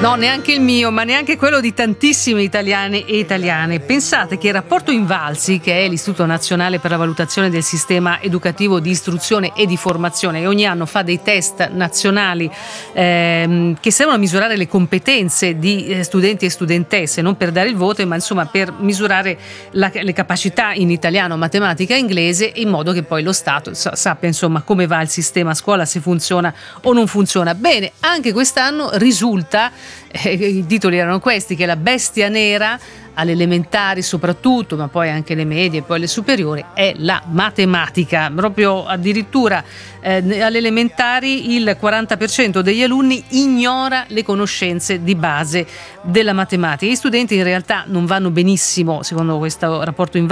No, neanche il mio, ma neanche quello di tantissimi italiani e italiane. Pensate che il rapporto Invalsi, che è l'Istituto Nazionale per la Valutazione del Sistema Educativo di Istruzione e di Formazione, che ogni anno fa dei test nazionali che servono a misurare le competenze di studenti e studentesse, non per dare il voto, ma insomma per misurare le capacità in italiano, matematica e inglese, in modo che poi lo Stato sappia insomma come va il sistema a scuola, se funziona o non funziona. Bene, anche quest'anno risulta, i titoli erano questi, che la bestia nera alle elementari soprattutto, ma poi anche le medie e poi le superiori, è la matematica. Proprio addirittura alle elementari il 40% degli alunni ignora le conoscenze di base della matematica. Gli studenti in realtà non vanno benissimo, secondo questo rapporto